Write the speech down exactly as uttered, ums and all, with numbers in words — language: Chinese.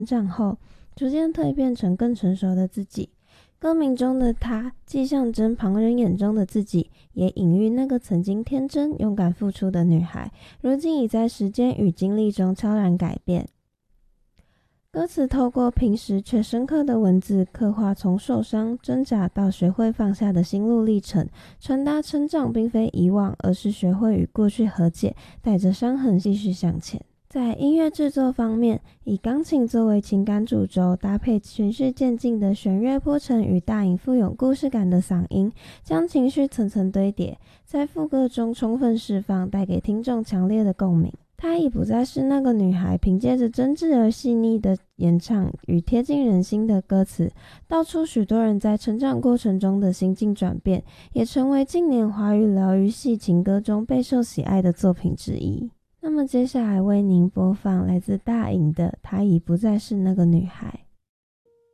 长后逐渐蜕变成更成熟的自己。歌名中的她既象征旁人眼中的自己，也隐喻那个曾经天真勇敢付出的女孩，如今已在时间与经历中悄然改变。歌词透过平实却深刻的文字，刻画从受伤挣扎到学会放下的心路历程，传达成长并非遗忘，而是学会与过去和解，带着伤痕继续向前。在音乐制作方面，以钢琴作为情感主轴，搭配循序渐进的弦乐铺陈与大颖富有故事感的嗓音，将情绪层层堆叠，在副歌中充分释放，带给听众强烈的共鸣。她已不再是那个女孩，凭借着真挚而细腻的演唱与贴近人心的歌词，道出许多人在成长过程中的心境转变，也成为近年华语疗愈系情歌中备受喜爱的作品之一。那么接下来为您播放来自大颖的《她已不再是那个女孩》。